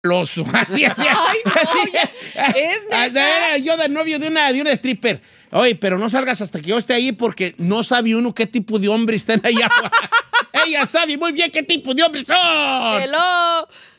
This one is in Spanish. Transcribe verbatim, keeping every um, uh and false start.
Loso. Así, así, Ay, no, así. ya, es neta. Yo de novio de una, de una stripper. Oye, pero no salgas hasta que yo esté ahí porque no sabe uno qué tipo de hombres están allá. Ella sabe muy bien qué tipo de hombres son. Hello.